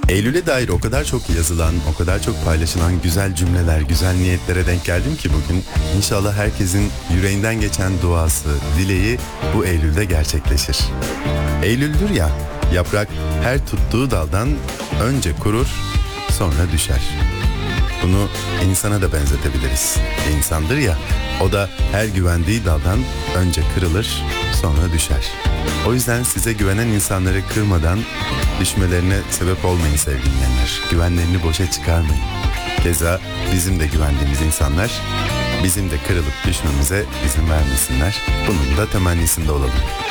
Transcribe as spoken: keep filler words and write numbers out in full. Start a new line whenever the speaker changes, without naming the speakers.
Eylül'e dair o kadar çok yazılan, o kadar çok paylaşılan güzel cümleler, güzel niyetlere denk geldim ki bugün. İnşallah herkesin yüreğinden geçen duası, dileği bu Eylül'de gerçekleşir. Eylül'dür ya, yaprak her tuttuğu daldan önce kurur, sonra düşer. Bunu insana da benzetebiliriz. İnsandır ya, o da her güvendiği daldan önce kırılır, sonra düşer. O yüzden size güvenen insanları kırmadan düşmelerine sebep olmayın sevgili dinleyenler. Güvenlerini boşa çıkarmayın. Keza bizim de güvendiğimiz insanlar bizim de kırılıp düşmemize izin vermesinler. Bunun da temennisinde olalım.